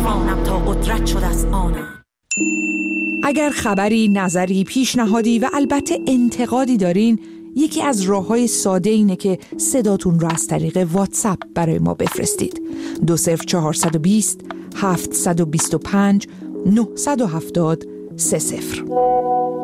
عرفانم تا قدرت شد از آنم. اگر خبری، نظری، پیشنهادی و البته انتقادی دارین، یکی از راه‌های ساده اینه که صداتون رو از طریق واتساپ برای ما بفرستید. 20420 725 970 30.